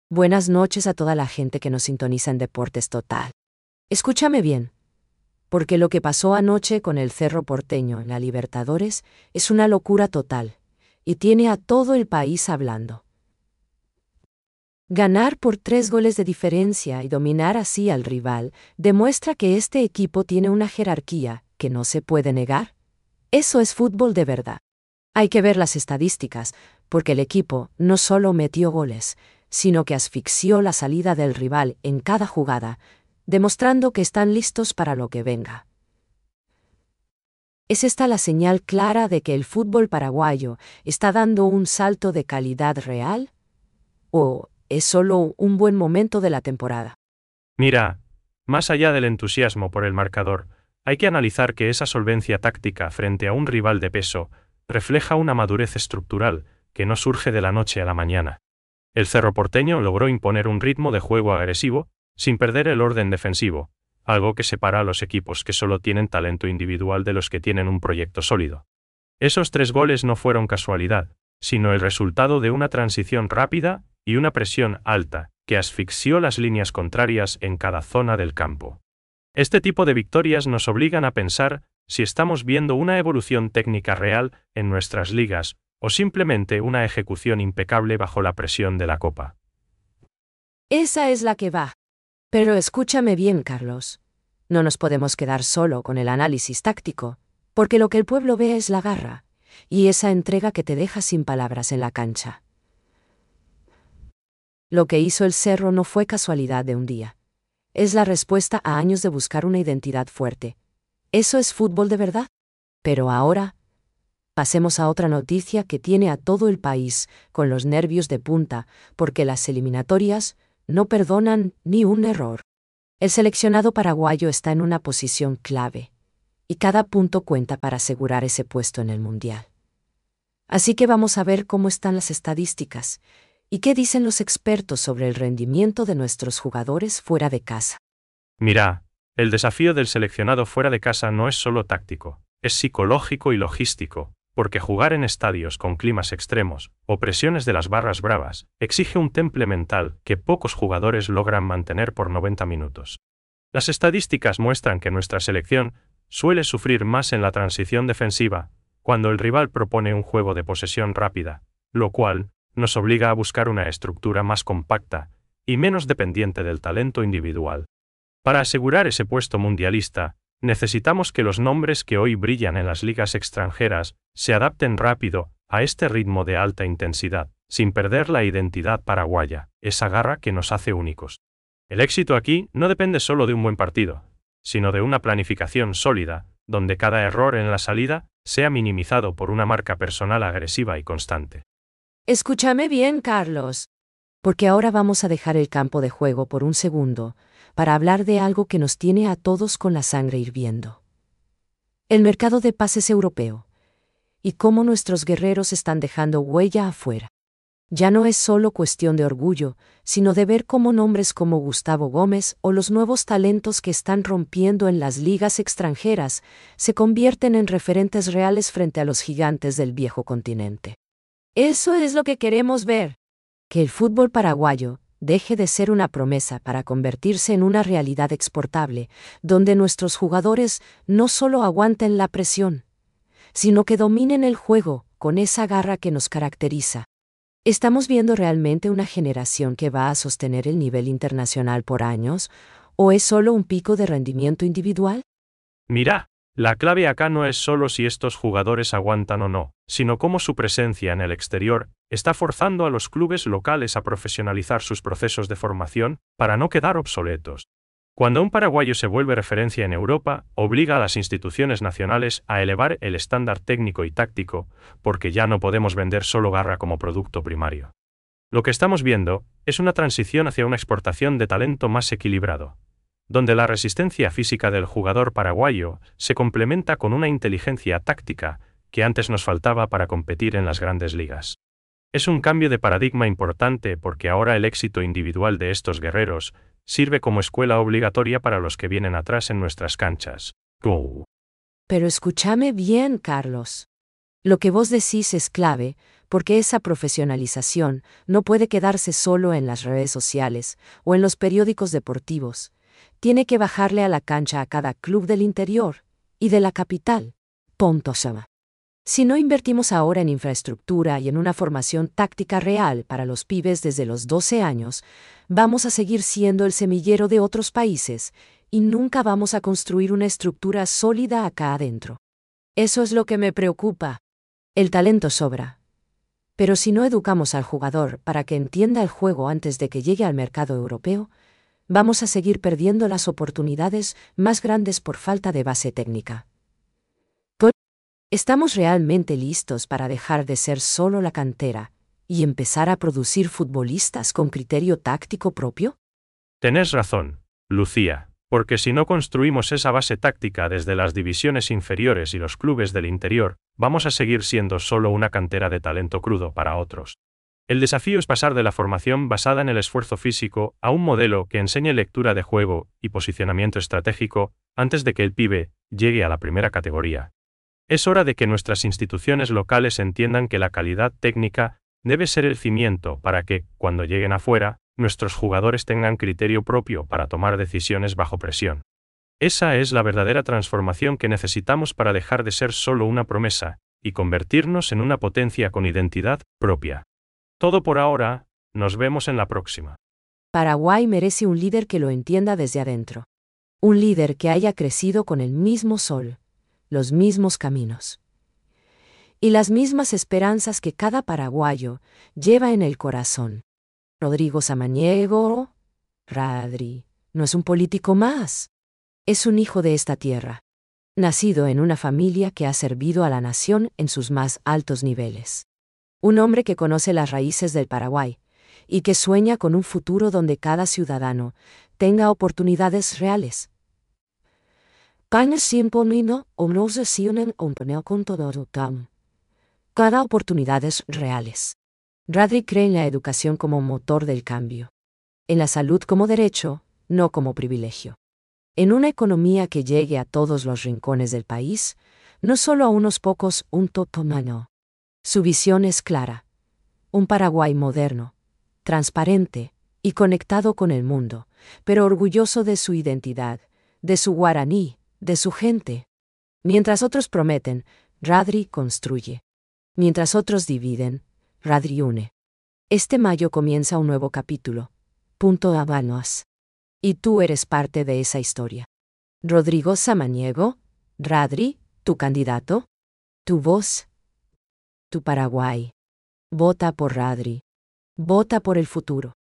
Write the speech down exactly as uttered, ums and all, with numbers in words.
Buenas noches a toda la gente que nos sintoniza en Deportes Total. Escúchame bien, porque lo que pasó anoche con el Cerro Porteño en la Libertadores es una locura total, y tiene a todo el país hablando. Ganar por tres goles de diferencia y dominar así al rival demuestra que este equipo tiene una jerarquía que no se puede negar. Eso es fútbol de verdad. Hay que ver las estadísticas, porque el equipo no solo metió goles, sino que asfixió la salida del rival en cada jugada, demostrando que están listos para lo que venga. ¿Es esta la señal clara de que el fútbol paraguayo está dando un salto de calidad real? ¿O es solo un buen momento de la temporada? Mira, más allá del entusiasmo por el marcador, hay que analizar que esa solvencia táctica frente a un rival de peso refleja una madurez estructural que no surge de la noche a la mañana. El Cerro Porteño logró imponer un ritmo de juego agresivo, sin perder el orden defensivo, algo que separa a los equipos que solo tienen talento individual de los que tienen un proyecto sólido. Esos tres goles no fueron casualidad, sino el resultado de una transición rápida y una presión alta, que asfixió las líneas contrarias en cada zona del campo. Este tipo de victorias nos obligan a pensar si estamos viendo una evolución técnica real en nuestras ligas, o simplemente una ejecución impecable bajo la presión de la Copa. Esa es la que va. Pero escúchame bien, Carlos. No nos podemos quedar solo con el análisis táctico, porque lo que el pueblo ve es la garra, y esa entrega que te deja sin palabras en la cancha. Lo que hizo el Cerro no fue casualidad de un día. Es la respuesta a años de buscar una identidad fuerte. Eso es fútbol de verdad. Pero ahora, pasemos a otra noticia que tiene a todo el país con los nervios de punta, porque las eliminatorias no perdonan ni un error. El seleccionado paraguayo está en una posición clave, y cada punto cuenta para asegurar ese puesto en el Mundial. Así que vamos a ver cómo están las estadísticas, y qué dicen los expertos sobre el rendimiento de nuestros jugadores fuera de casa. Mira, el desafío del seleccionado fuera de casa no es solo táctico, es psicológico y logístico, porque jugar en estadios con climas extremos, o presiones de las barras bravas, exige un temple mental que pocos jugadores logran mantener por noventa minutos. Las estadísticas muestran que nuestra selección suele sufrir más en la transición defensiva, cuando el rival propone un juego de posesión rápida, lo cual nos obliga a buscar una estructura más compacta y menos dependiente del talento individual. Para asegurar ese puesto mundialista, necesitamos que los nombres que hoy brillan en las ligas extranjeras se adapten rápido a este ritmo de alta intensidad, sin perder la identidad paraguaya, esa garra que nos hace únicos. El éxito aquí no depende solo de un buen partido, sino de una planificación sólida, donde cada error en la salida sea minimizado por una marca personal agresiva y constante. Escúchame bien, Carlos, porque ahora vamos a dejar el campo de juego por un segundo, para hablar de algo que nos tiene a todos con la sangre hirviendo. El mercado de pases europeo. Y cómo nuestros guerreros están dejando huella afuera. Ya no es solo cuestión de orgullo, sino de ver cómo nombres como Gustavo Gómez o los nuevos talentos que están rompiendo en las ligas extranjeras se convierten en referentes reales frente a los gigantes del viejo continente. Eso es lo que queremos ver. Que el fútbol paraguayo deje de ser una promesa para convertirse en una realidad exportable, donde nuestros jugadores no solo aguanten la presión, sino que dominen el juego con esa garra que nos caracteriza. ¿Estamos viendo realmente una generación que va a sostener el nivel internacional por años, o es solo un pico de rendimiento individual? Mira, la clave acá no es solo si estos jugadores aguantan o no, sino cómo su presencia en el exterior está forzando a los clubes locales a profesionalizar sus procesos de formación para no quedar obsoletos. Cuando un paraguayo se vuelve referencia en Europa, obliga a las instituciones nacionales a elevar el estándar técnico y táctico, porque ya no podemos vender solo garra como producto primario. Lo que estamos viendo es una transición hacia una exportación de talento más equilibrado, donde la resistencia física del jugador paraguayo se complementa con una inteligencia táctica que antes nos faltaba para competir en las grandes ligas. Es un cambio de paradigma importante porque ahora el éxito individual de estos guerreros sirve como escuela obligatoria para los que vienen atrás en nuestras canchas. Go. Pero escúchame bien, Carlos. Lo que vos decís es clave, porque esa profesionalización no puede quedarse solo en las redes sociales o en los periódicos deportivos. Tiene que bajarle a la cancha a cada club del interior y de la capital. Punto Sama. Si no invertimos ahora en infraestructura y en una formación táctica real para los pibes desde los doce años, vamos a seguir siendo el semillero de otros países y nunca vamos a construir una estructura sólida acá adentro. Eso es lo que me preocupa. El talento sobra. Pero si no educamos al jugador para que entienda el juego antes de que llegue al mercado europeo, vamos a seguir perdiendo las oportunidades más grandes por falta de base técnica. ¿Estamos realmente listos para dejar de ser solo la cantera y empezar a producir futbolistas con criterio táctico propio? Tenés razón, Lucía, porque si no construimos esa base táctica desde las divisiones inferiores y los clubes del interior, vamos a seguir siendo solo una cantera de talento crudo para otros. El desafío es pasar de la formación basada en el esfuerzo físico a un modelo que enseñe lectura de juego y posicionamiento estratégico antes de que el pibe llegue a la primera categoría. Es hora de que nuestras instituciones locales entiendan que la calidad técnica debe ser el cimiento para que, cuando lleguen afuera, nuestros jugadores tengan criterio propio para tomar decisiones bajo presión. Esa es la verdadera transformación que necesitamos para dejar de ser solo una promesa y convertirnos en una potencia con identidad propia. Todo por ahora, nos vemos en la próxima. Paraguay merece un líder que lo entienda desde adentro. Un líder que haya crecido con el mismo sol, los mismos caminos y las mismas esperanzas que cada paraguayo lleva en el corazón. Rodrigo Samaniego, Radri, no es un político más. Es un hijo de esta tierra, nacido en una familia que ha servido a la nación en sus más altos niveles. Un hombre que conoce las raíces del Paraguay y que sueña con un futuro donde cada ciudadano tenga oportunidades reales. Cada oportunidades reales. Radri cree en la educación como motor del cambio. En la salud como derecho, no como privilegio. En una economía que llegue a todos los rincones del país, no solo a unos pocos, un totomano. Su visión es clara. Un Paraguay moderno, transparente y conectado con el mundo, pero orgulloso de su identidad, de su guaraní, de su gente. Mientras otros prometen, Radri construye. Mientras otros dividen, Radri une. Este mayo comienza un nuevo capítulo. Punto Habanos. Y tú eres parte de esa historia. Rodrigo Samaniego, Radri, tu candidato, tu voz, tu Paraguay. Vota por Radri. Vota por el futuro.